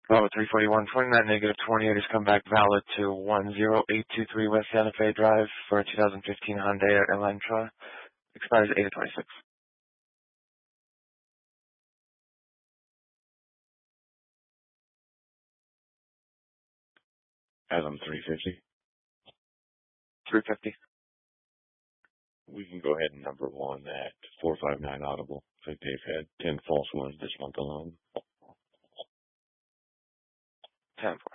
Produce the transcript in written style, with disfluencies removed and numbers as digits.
Bravo 34129, negative 28 has come back valid to 10823 West Santa Fe Drive for a 2015 Hyundai Elantra. Expires 8 of 26. Adam 350. 350. We can go ahead and number one at 459 Audible. I think they've had 10 false ones this month alone. 10